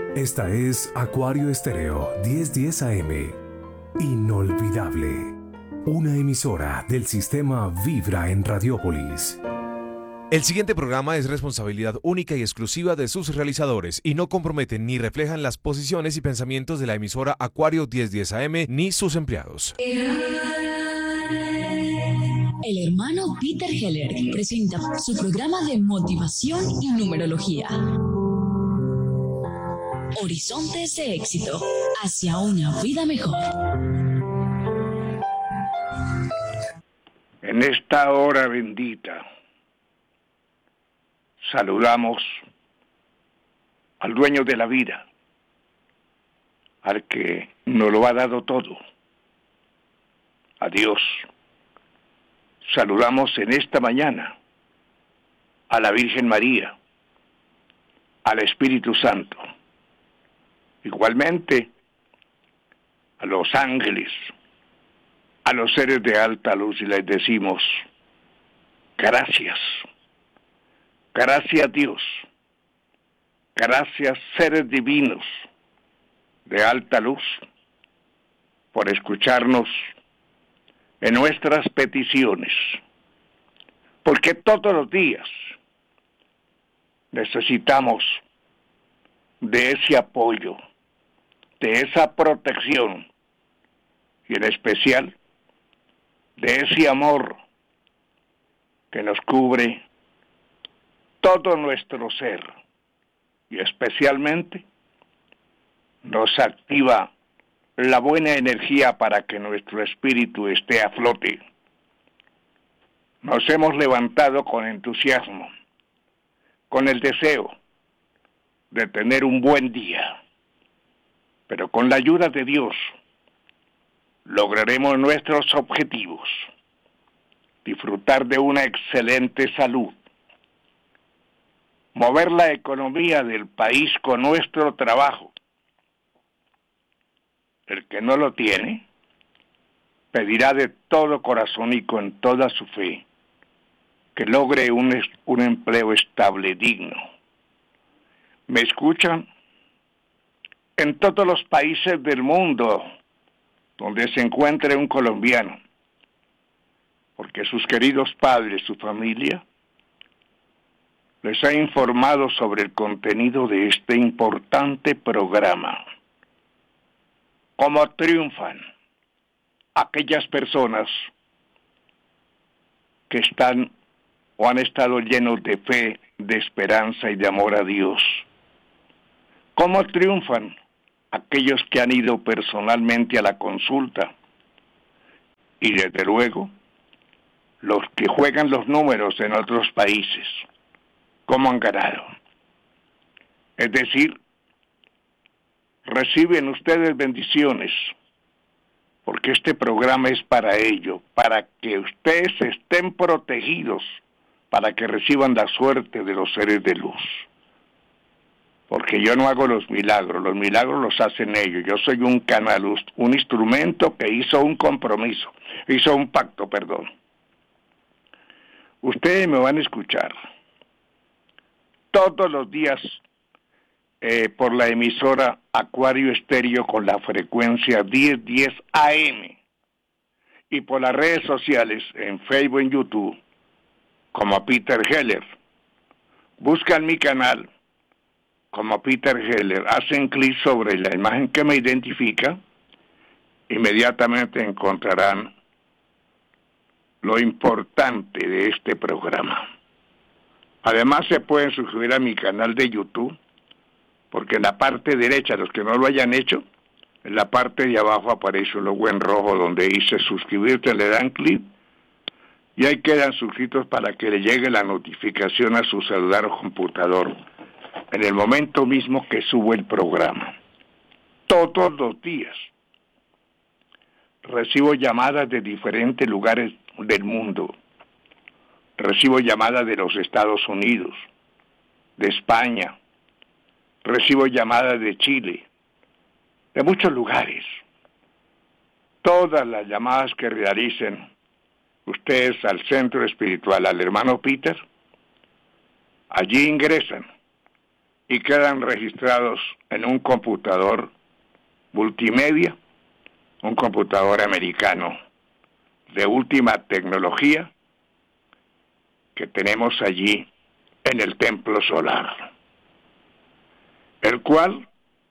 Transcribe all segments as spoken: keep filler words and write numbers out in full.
Esta es Acuario Estéreo diez diez A M. Inolvidable. Una emisora del sistema Vibra en Radiópolis. El siguiente programa es responsabilidad única y exclusiva de sus realizadores y no comprometen ni reflejan las posiciones y pensamientos de la emisora Acuario diez diez A M ni sus empleados. El hermano Peter Heller presenta su programa de motivación y numerología. Horizontes de éxito hacia una vida mejor. En esta hora bendita, saludamos al dueño de la vida, al que nos lo ha dado todo, a Dios. Saludamos en esta mañana a la Virgen María, al Espíritu Santo, igualmente a los ángeles, a los seres de alta luz, y les decimos gracias. Gracias Dios, gracias seres divinos de alta luz por escucharnos en nuestras peticiones, porque todos los días necesitamos de ese apoyo, de esa protección y en especial de ese amor que nos cubre todo nuestro ser y especialmente nos activa la buena energía para que nuestro espíritu esté a flote. Nos hemos levantado con entusiasmo, con el deseo de tener un buen día, pero con la ayuda de Dios lograremos nuestros objetivos, disfrutar de una excelente salud, mover la economía del país con nuestro trabajo. El que no lo tiene, pedirá de todo corazón y con toda su fe que logre un, un empleo estable, digno. ¿Me escuchan? En todos los países del mundo donde se encuentre un colombiano, porque sus queridos padres, su familia, les ha informado sobre el contenido de este importante programa. ¿Cómo triunfan aquellas personas que están o han estado llenos de fe, de esperanza y de amor a Dios? ¿Cómo triunfan aquellos que han ido personalmente a la consulta? Y desde luego, los que juegan los números en otros países, ¿cómo han ganado? Es decir, reciben ustedes bendiciones, porque este programa es para ello, para que ustedes estén protegidos, para que reciban la suerte de los seres de luz. Porque yo no hago los milagros, los milagros los hacen ellos. Yo soy un canal, un instrumento que hizo un compromiso, hizo un pacto, perdón. Ustedes me van a escuchar todos los días eh, por la emisora Acuario Estéreo con la frecuencia diez diez A M y por las redes sociales en Facebook, en YouTube, como Peter Heller. Buscan mi canal como Peter Heller, hacen clic sobre la imagen que me identifica, inmediatamente encontrarán lo importante de este programa. Además se pueden suscribir a mi canal de YouTube, porque en la parte derecha, los que no lo hayan hecho, en la parte de abajo aparece un logo en rojo donde dice suscribirte, le dan clic y ahí quedan suscritos para que le llegue la notificación a su celular o computador en el momento mismo que subo el programa. Todos los días recibo llamadas de diferentes lugares del mundo. Recibo llamadas de los Estados Unidos, de España, recibo llamadas de Chile, de muchos lugares. Todas las llamadas que realicen ustedes al centro espiritual, al hermano Peter, allí ingresan y quedan registrados en un computador multimedia, un computador americano de última tecnología que tenemos allí en el templo solar, el cual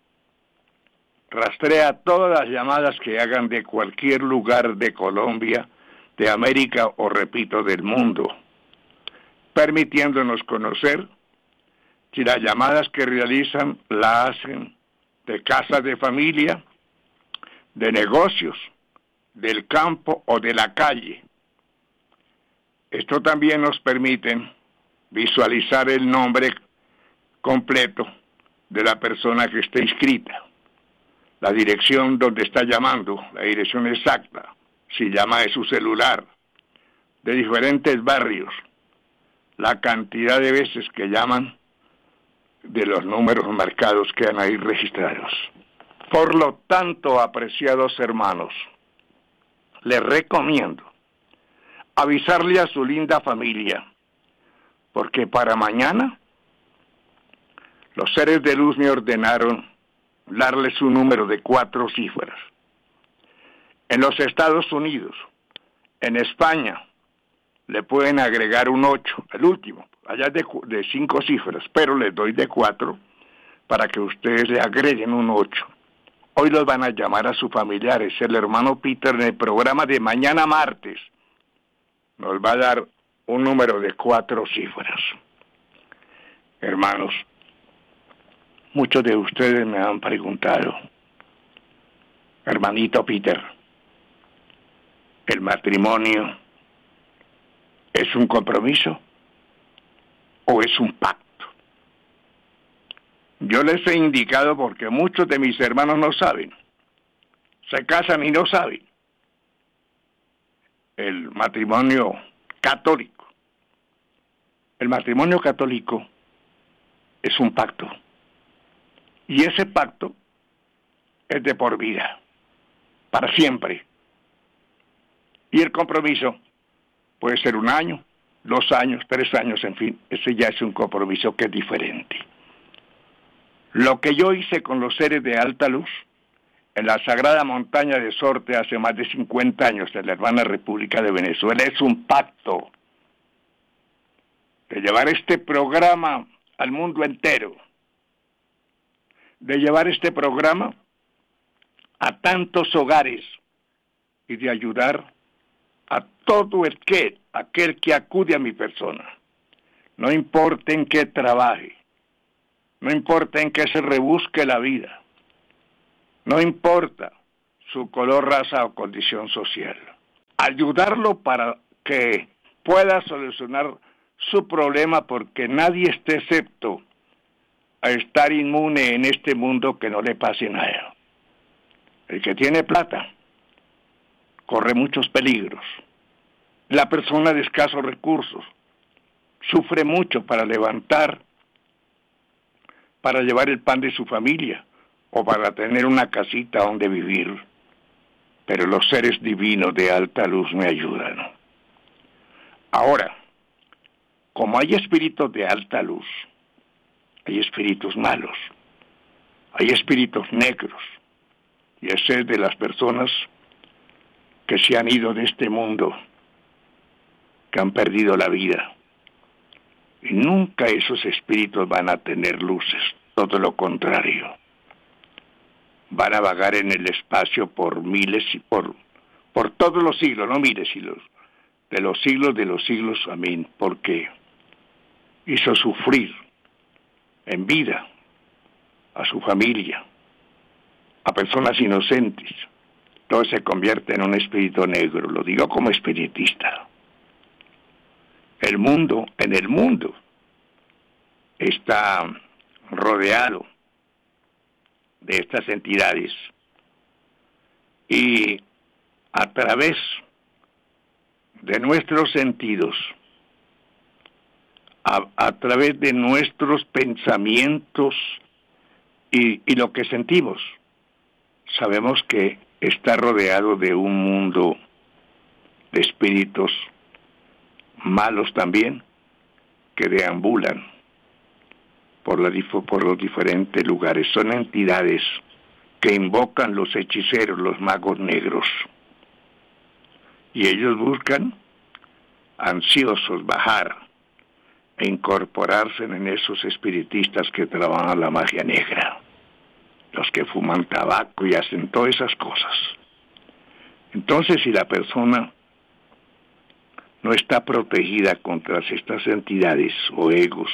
rastrea todas las llamadas que hagan de cualquier lugar de Colombia, de América o, repito, del mundo, permitiéndonos conocer si las llamadas que realizan la hacen de casas de familia, de negocios, del campo o de la calle. Esto también nos permite visualizar el nombre completo de la persona que está inscrita, la dirección donde está llamando, la dirección exacta, si llama de su celular, de diferentes barrios, la cantidad de veces que llaman, de los números marcados que han ahí registrados. Por lo tanto, apreciados hermanos, les recomiendo avisarle a su linda familia, porque para mañana los seres de luz me ordenaron darles un número de cuatro cifras. En los Estados Unidos, en España, le pueden agregar un ocho, el último, allá es de, de cinco cifras, pero les doy de cuatro para que ustedes le agreguen un ocho. Hoy los van a llamar a sus familiares. El hermano Peter en el programa de mañana martes nos va a dar un número de cuatro cifras. Hermanos, muchos de ustedes me han preguntado, hermanito Peter, ¿el matrimonio es un compromiso o es un pacto? Yo les he indicado porque muchos de mis hermanos no saben, se casan y no saben. El matrimonio católico, el matrimonio católico es un pacto, y ese pacto es de por vida, para siempre. Y el compromiso puede ser un año, dos años, tres años, en fin, ese ya es un compromiso que es diferente. Lo que yo hice con los seres de alta luz en la sagrada montaña de Sorte hace más de cincuenta años en la hermana República de Venezuela es un pacto de llevar este programa al mundo entero, de llevar este programa a tantos hogares y de ayudar a todo el que, aquel que acude a mi persona, no importa en qué trabaje, no importa en qué se rebusque la vida, no importa su color, raza o condición social. Ayudarlo para que pueda solucionar su problema, porque nadie esté excepto a estar inmune en este mundo que no le pase nada. El que tiene plata corre muchos peligros. La persona de escasos recursos sufre mucho para levantar, para llevar el pan de su familia o para tener una casita donde vivir. Pero los seres divinos de alta luz me ayudan. Ahora, como hay espíritus de alta luz, hay espíritus malos, hay espíritus negros, y ese es de las personas que se han ido de este mundo, que han perdido la vida. Y nunca esos espíritus van a tener luces, todo lo contrario. Van a vagar en el espacio por miles y por, por todos los siglos, no miles y los, de los siglos de los siglos, amén, porque hizo sufrir en vida a su familia, a personas inocentes. Todo se convierte en un espíritu negro, lo digo como espiritista. El mundo, en el mundo, está rodeado de estas entidades, y a través de nuestros sentidos, a, a través de nuestros pensamientos y, y lo que sentimos, sabemos que está rodeado de un mundo de espíritus malos también, que deambulan por, la, por los diferentes lugares. Son entidades que invocan los hechiceros, los magos negros. Y ellos buscan, ansiosos, bajar e incorporarse en esos espiritistas que trabajan la magia negra, los que fuman tabaco y hacen todas esas cosas. Entonces, si la persona no está protegida contra estas entidades o egos,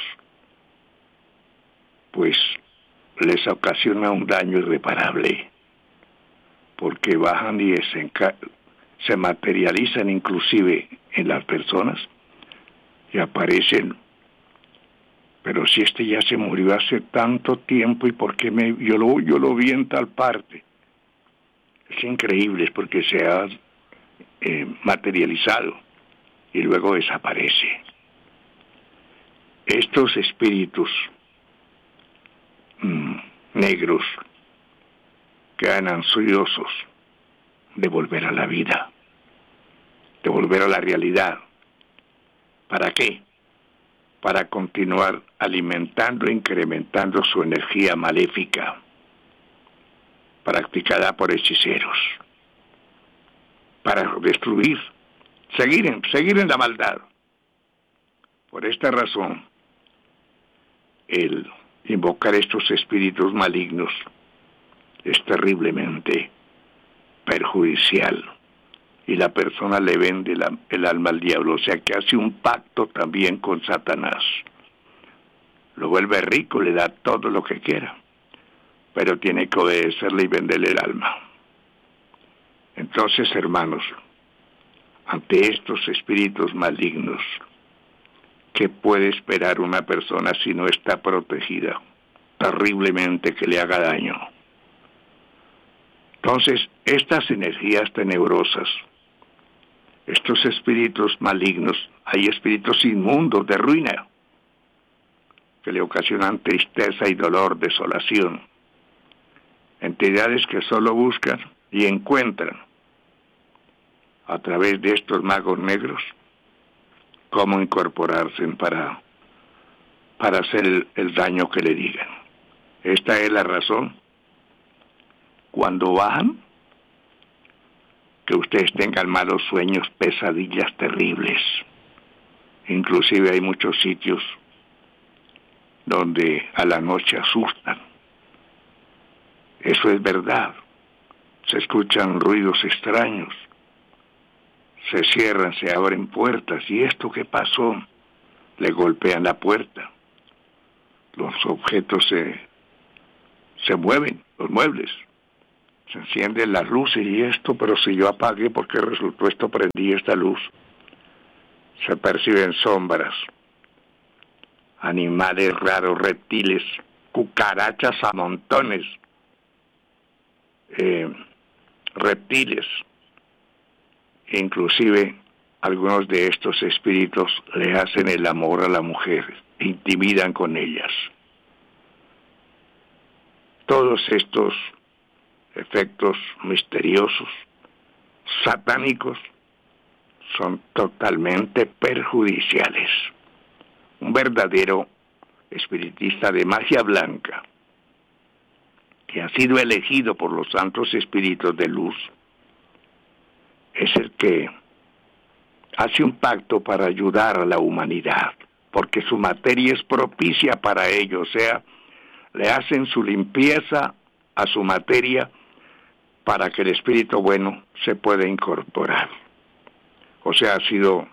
pues les ocasiona un daño irreparable, porque bajan y se, se materializan inclusive en las personas y aparecen. Pero si este ya se murió hace tanto tiempo, ¿y por qué me, yo, lo, yo lo vi en tal parte? Es increíble, es porque se ha eh, materializado y luego desaparece. Estos espíritus mmm, negros quedan ansiosos de volver a la vida, de volver a la realidad. ¿Para qué? Para continuar alimentando e incrementando su energía maléfica, practicada por hechiceros, para destruir, seguir en, seguir en la maldad. Por esta razón, el invocar estos espíritus malignos es terriblemente perjudicial, y la persona le vende la, el alma al diablo, o sea que hace un pacto también con Satanás. Lo vuelve rico, le da todo lo que quiera, pero tiene que obedecerle y venderle el alma. Entonces, hermanos, ante estos espíritus malignos, ¿qué puede esperar una persona si no está protegida? Terriblemente que le haga daño. Entonces, estas energías tenebrosas, estos espíritus malignos, hay espíritus inmundos de ruina, que le ocasionan tristeza y dolor, desolación. Entidades que solo buscan y encuentran, a través de estos magos negros, cómo incorporarse para, para hacer el, el daño que le digan. Esta es la razón. Cuando bajan, que ustedes tengan malos sueños, pesadillas terribles. Inclusive hay muchos sitios donde a la noche asustan. Eso es verdad. Se escuchan ruidos extraños, se cierran, se abren puertas. ¿Y esto qué pasó? Le golpean la puerta. Los objetos se, se mueven, los muebles. Se encienden las luces y esto, pero si yo apagué, ¿por qué resultó esto? Prendí esta luz. Se perciben sombras, animales raros, reptiles, cucarachas a montones, eh, reptiles. Inclusive algunos de estos espíritus le hacen el amor a la mujer, intimidan con ellas. Todos estos efectos misteriosos, satánicos, son totalmente perjudiciales. Un verdadero espiritista de magia blanca, que ha sido elegido por los santos espíritus de luz, es el que hace un pacto para ayudar a la humanidad, porque su materia es propicia para ello, o sea, le hacen su limpieza a su materia para que el espíritu bueno se pueda incorporar. O sea, ha sido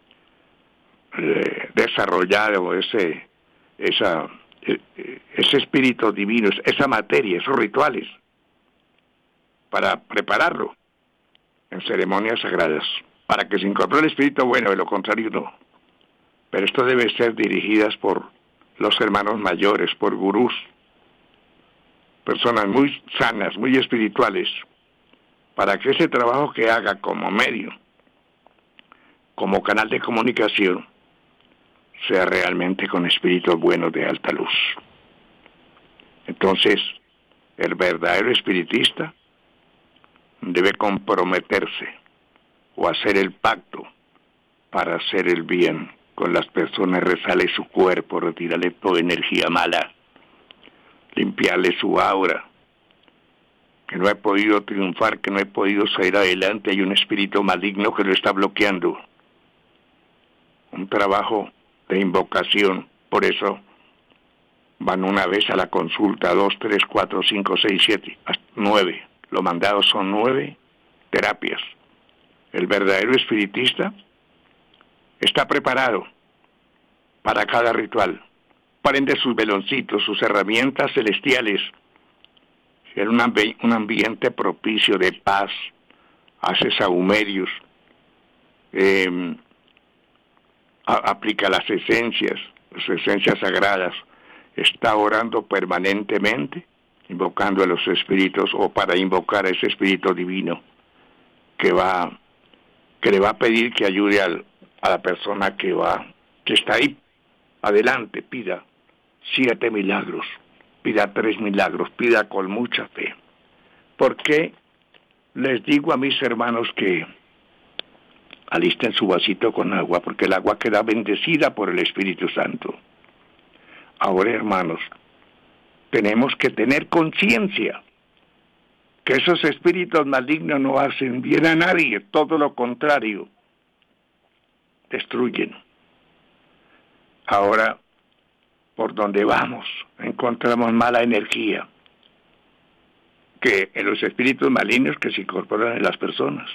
eh, desarrollado ese, esa, eh, ese espíritu divino, esa materia, esos rituales, para prepararlo en ceremonias sagradas, para que se incorpore el espíritu bueno, de lo contrario no. Pero esto debe ser dirigidas por los hermanos mayores, por gurús, personas muy sanas, muy espirituales, para que ese trabajo que haga como medio, como canal de comunicación, sea realmente con espíritus buenos de alta luz. Entonces, el verdadero espiritista debe comprometerse o hacer el pacto para hacer el bien con las personas, rezarle su cuerpo, retirarle toda energía mala, limpiarle su aura, que no he podido triunfar, que no he podido salir adelante, hay un espíritu maligno que lo está bloqueando. Un trabajo de invocación, por eso van una vez a la consulta, dos, tres, cuatro, cinco, seis, siete, hasta nueve. Los mandados son nueve terapias. El verdadero espiritista está preparado para cada ritual. Prende sus veloncitos, sus herramientas celestiales, en un, ambi- un ambiente propicio de paz, hace sahumerios, eh, a- aplica las esencias, las esencias sagradas, está orando permanentemente, invocando a los espíritus o para invocar a ese espíritu divino que va, que le va a pedir que ayude al, a la persona que va, que está ahí. Adelante, pida siete milagros, pida tres milagros, pida con mucha fe. ¿Por qué les digo a mis hermanos que alisten su vasito con agua? Porque el agua queda bendecida por el Espíritu Santo. Ahora, hermanos, tenemos que tener conciencia que esos espíritus malignos no hacen bien a nadie, todo lo contrario, destruyen. Ahora, por donde vamos, encontramos mala energía, que en los espíritus malignos que se incorporan en las personas.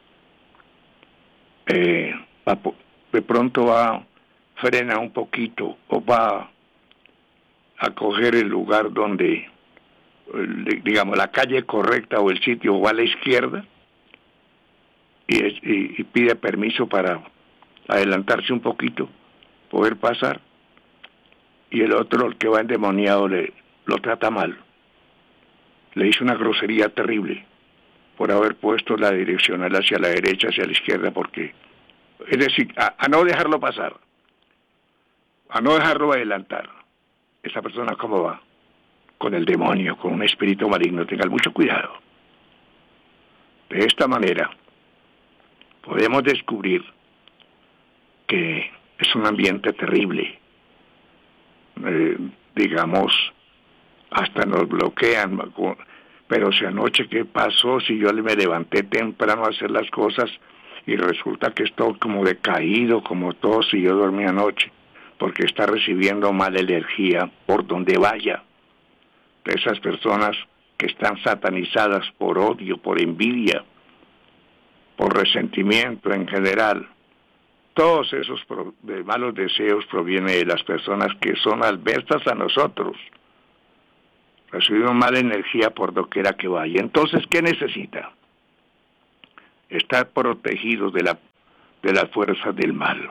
Eh, de pronto va, frena un poquito, o va a coger el lugar donde, digamos, la calle correcta o el sitio, o va a la izquierda, y, y, y pide permiso para adelantarse un poquito, poder pasar, y el otro, el que va endemoniado, le, lo trata mal. Le hizo una grosería terrible por haber puesto la direccional hacia la derecha, hacia la izquierda, porque, es decir, a, a no dejarlo pasar, a no dejarlo adelantar. Esa persona, ¿cómo va? Con el demonio, con un espíritu maligno. Tengan mucho cuidado. De esta manera, podemos descubrir que es un ambiente terrible. Eh, digamos, hasta nos bloquean. Pero si anoche, ¿qué pasó? Si yo me levanté temprano a hacer las cosas y resulta que estoy como decaído, como todo, si yo dormí anoche, porque está recibiendo mala energía por donde vaya. De esas personas que están satanizadas por odio, por envidia, por resentimiento en general. Todos esos pro, de malos deseos provienen de las personas que son adversas a nosotros. Recibimos mala energía por doquiera que vaya. Entonces, ¿qué necesita? Estar protegidos de la de las fuerzas del mal.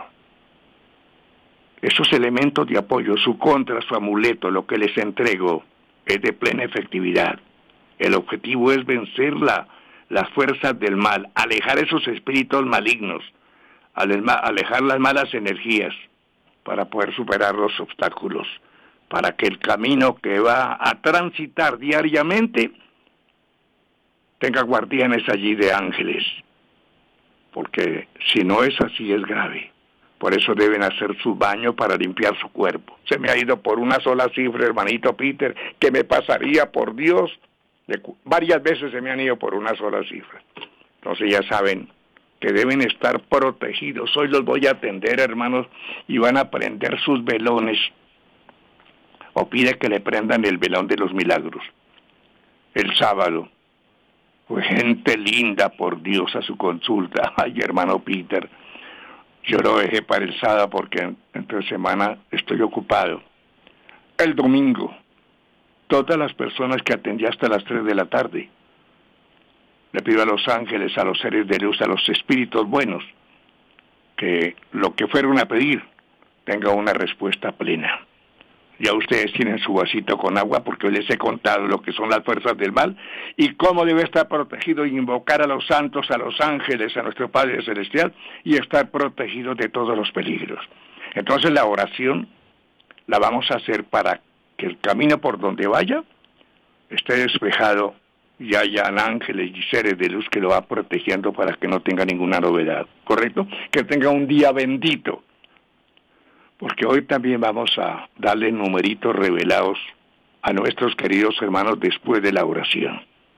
Esos elementos de apoyo, su contra, su amuleto, lo que les entrego, es de plena efectividad. El objetivo es vencer la, las fuerzas del mal, alejar esos espíritus malignos, alejar las malas energías para poder superar los obstáculos, para que el camino que va a transitar diariamente tenga guardianes allí de ángeles, porque si no es así es grave. Por eso deben hacer su baño para limpiar su cuerpo. Se me ha ido por una sola cifra, hermanito Peter, que me pasaría, por Dios, de, varias veces se me han ido por una sola cifra. Entonces ya saben que deben estar protegidos. Hoy los voy a atender, hermanos, y van a prender sus velones. O pide que le prendan el velón de los milagros. El sábado, pues gente linda, por Dios, a su consulta. Ay, hermano Peter, yo lo dejé para el sábado porque entre semana estoy ocupado. El domingo, todas las personas que atendí hasta las tres de la tarde, le pido a los ángeles, a los seres de luz, a los espíritus buenos, que lo que fueron a pedir tenga una respuesta plena. Ya ustedes tienen su vasito con agua porque hoy les he contado lo que son las fuerzas del mal y cómo debe estar protegido y invocar a los santos, a los ángeles, a nuestro Padre Celestial y estar protegido de todos los peligros. Entonces la oración la vamos a hacer para que el camino por donde vaya esté despejado y hayan ángeles y seres de luz que lo va protegiendo para que no tenga ninguna novedad, ¿correcto? Que tenga un día bendito. Porque hoy también vamos a darle numeritos revelados a nuestros queridos hermanos después de la oración.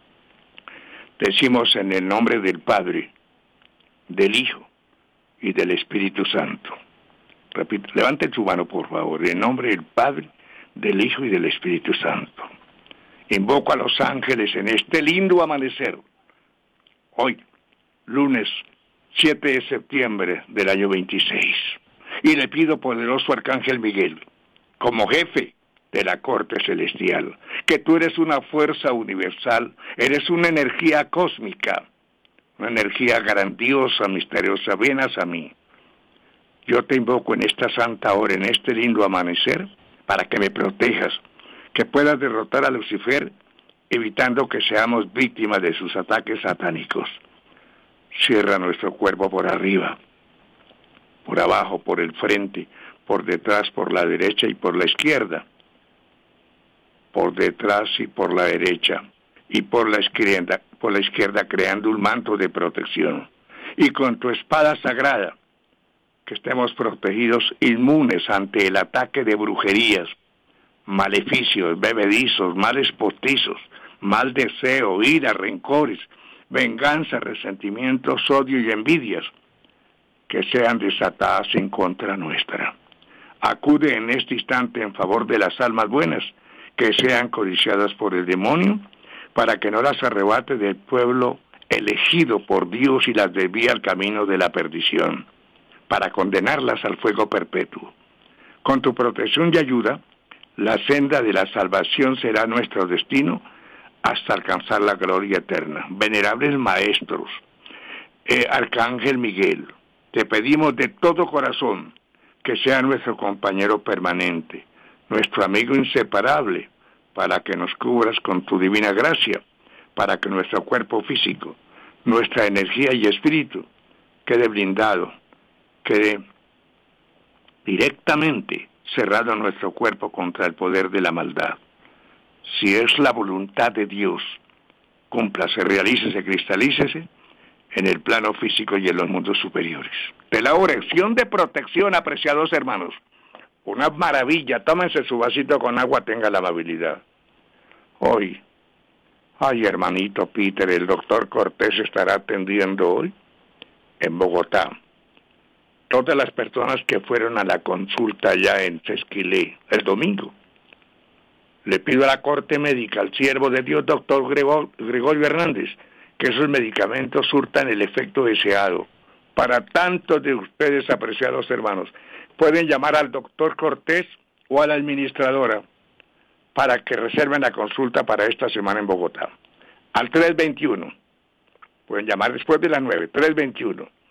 Decimos en el nombre del Padre, del Hijo y del Espíritu Santo. Repito, levanten su mano por favor, en nombre del Padre, del Hijo y del Espíritu Santo. Invoco a los ángeles en este lindo amanecer, hoy, lunes siete de septiembre del año veintiséis, y le pido, poderoso Arcángel Miguel, como jefe de la corte celestial, que tú eres una fuerza universal, eres una energía cósmica, una energía grandiosa, misteriosa, vienes a mí. Yo te invoco en esta santa hora, en este lindo amanecer, para que me protejas, que puedas derrotar a Lucifer, evitando que seamos víctimas de sus ataques satánicos. Cierra nuestro cuerpo por arriba, por abajo, por el frente, por detrás, por la derecha y por la izquierda. Por detrás y por la derecha, y por la izquierda, por la izquierda creando un manto de protección. Y con tu espada sagrada, que estemos protegidos, inmunes ante el ataque de brujerías, maleficios, bebedizos, males postizos, mal deseo, ira, rencores, venganza, resentimientos, odio y envidias, que sean desatadas en contra nuestra. Acude en este instante en favor de las almas buenas, que sean codiciadas por el demonio, para que no las arrebate del pueblo elegido por Dios y las desvíe al camino de la perdición, para condenarlas al fuego perpetuo. Con tu protección y ayuda, la senda de la salvación será nuestro destino hasta alcanzar la gloria eterna. Venerables maestros, eh, Arcángel Miguel, te pedimos de todo corazón que sea nuestro compañero permanente, nuestro amigo inseparable, para que nos cubras con tu divina gracia, para que nuestro cuerpo físico, nuestra energía y espíritu quede blindado, quede directamente cerrado nuestro cuerpo contra el poder de la maldad. Si es la voluntad de Dios, cúmplase, realícese, cristalícese en el plano físico y en los mundos superiores. De la oración de protección, apreciados hermanos, una maravilla, tómense su vasito con agua, tenga la amabilidad. Hoy, ay hermanito Peter, el doctor Cortés estará atendiendo hoy en Bogotá. Todas las personas que fueron a la consulta allá en Sesquilé el domingo. Le pido a la corte médica, al siervo de Dios, doctor Gregorio Hernández, que esos medicamentos surtan el efecto deseado. Para tantos de ustedes, apreciados hermanos, pueden llamar al doctor Cortés o a la administradora para que reserven la consulta para esta semana en Bogotá. Al tres veintiuno, pueden llamar después de las nueve, tres veintiuno,